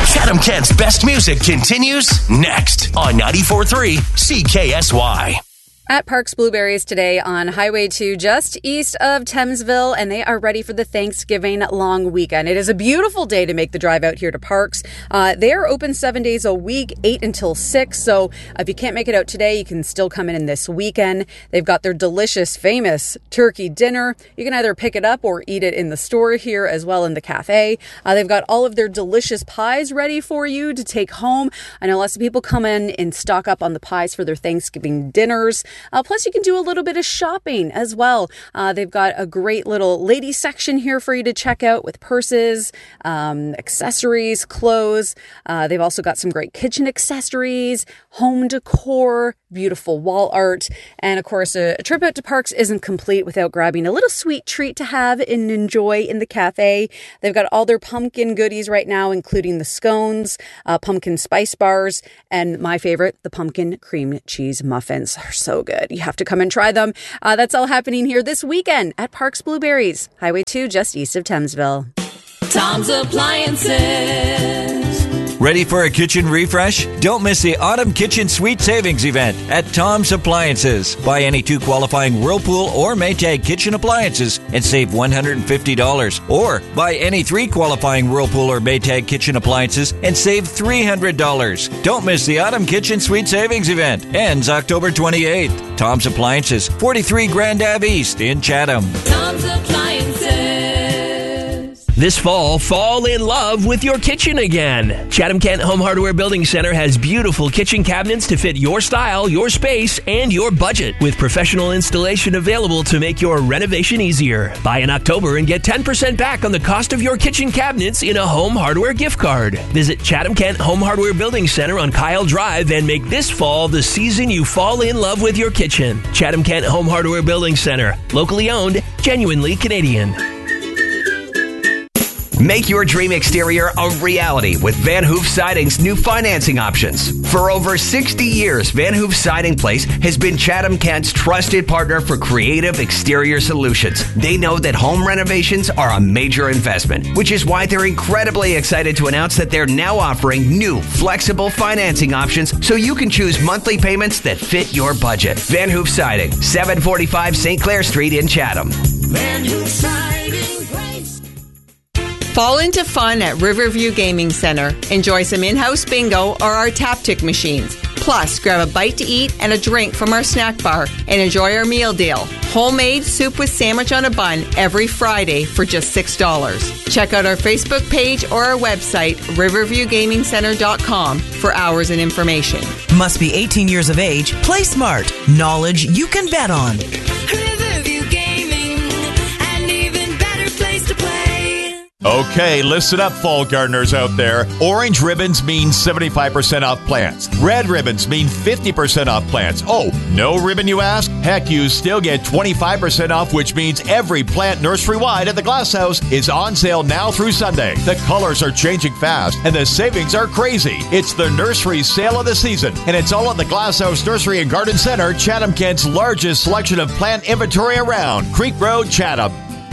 Chatham-Kent's best music continues next on 94.3 CKSY. At Parks Blueberries today on Highway 2, just east of Thamesville, and they are ready for the Thanksgiving long weekend. It is a beautiful day to make the drive out here to Parks. They are open 7 days a week, 8 until 6, so if you can't make it out today, you can still come in this weekend. They've got their delicious, famous turkey dinner. You can either pick it up or eat it in the store here as well in the cafe. They've got all of their delicious pies ready for you to take home. I know lots of people come in and stock up on the pies for their Thanksgiving dinners. Plus, you can do a little bit of shopping as well. They've got a great little lady section here for you to check out with purses, accessories, clothes. They've also got some great kitchen accessories, home decor, beautiful wall art. And of course, a trip out to Parks isn't complete without grabbing a little sweet treat to have and enjoy in the cafe. They've got all their pumpkin goodies right now, including the scones, pumpkin spice bars, and my favorite, the pumpkin cream cheese muffins. They're so good. You have to come and try them. That's all happening here this weekend at Parks Blueberries, Highway 2, just east of Thamesville. Tom's Appliances. Ready for a kitchen refresh? Don't miss the Autumn Kitchen Suite Savings event at Tom's Appliances. Buy any 2 qualifying Whirlpool or Maytag kitchen appliances and save $150. Or buy any 3 qualifying Whirlpool or Maytag kitchen appliances and save $300. Don't miss the Autumn Kitchen Suite Savings event. Ends October 28th. Tom's Appliances, 43 Grand Ave East in Chatham. Tom's Appliances. This fall in love with your kitchen again. Chatham-Kent Home Hardware Building Center has beautiful kitchen cabinets to fit your style, your space, and your budget, with professional installation available to make your renovation easier. Buy in October and get 10% back on the cost of your kitchen cabinets in a Home Hardware gift card. Visit Chatham-Kent Home Hardware Building Center on Kyle Drive and make this fall the season you fall in love with your kitchen. Chatham-Kent Home Hardware Building Center. Locally owned, genuinely Canadian. Make your dream exterior a reality with Van Hoof Siding's new financing options. For over 60 years, Van Hoof Siding Place has been Chatham-Kent's trusted partner for creative exterior solutions. They know that home renovations are a major investment, which is why they're incredibly excited to announce that they're now offering new flexible financing options so you can choose monthly payments that fit your budget. Van Hoof Siding, 745 St. Clair Street in Chatham. Van Hoof Siding Place. Fall into fun at Riverview Gaming Center. Enjoy some in-house bingo or our Taptic machines. Plus, grab a bite to eat and a drink from our snack bar and enjoy our meal deal. Homemade soup with sandwich on a bun every Friday for just $6. Check out our Facebook page or our website, riverviewgamingcenter.com, for hours and information. Must be 18 years of age. Play smart. Knowledge you can bet on. Riverview Gaming, an even better place to play. Okay, listen up, fall gardeners out there. Orange ribbons mean 75% off plants. Red ribbons mean 50% off plants. Oh, no ribbon, you ask? Heck, you still get 25% off, which means every plant nursery-wide at the Glass House is on sale now through Sunday. The colors are changing fast, and the savings are crazy. It's the nursery sale of the season, and it's all at the Glass House Nursery and Garden Center, Chatham-Kent's largest selection of plant inventory around. Creek Road, Chatham.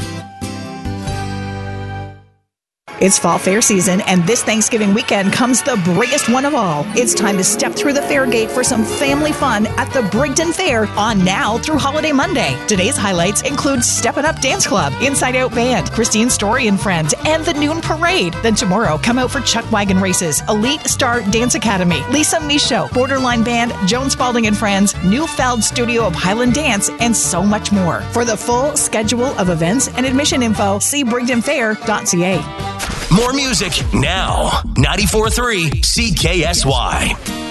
It's fall fair season, and this Thanksgiving weekend comes the biggest one of all. It's time to step through the fair gate for some family fun at the Brigden Fair on now through Holiday Monday. Today's highlights include Steppin' Up Dance Club, Inside Out Band, Christine Story and Friends, and the Noon Parade. Then tomorrow, come out for Chuck Wagon Races, Elite Star Dance Academy, Lisa Michaud, Borderline Band, Joan Spalding and Friends, Newfeld Studio of Highland Dance, and so much more. For the full schedule of events and admission info, see brigdenfair.ca. More music now. 94.3 CKSY.